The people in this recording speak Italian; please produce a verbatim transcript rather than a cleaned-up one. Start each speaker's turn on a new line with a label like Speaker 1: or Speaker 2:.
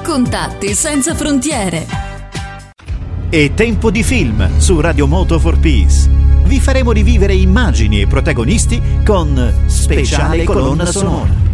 Speaker 1: Contatti senza frontiere.
Speaker 2: È tempo di film su Radio Moto for Peace. Vi faremo rivivere immagini e protagonisti con speciale colonna sonora.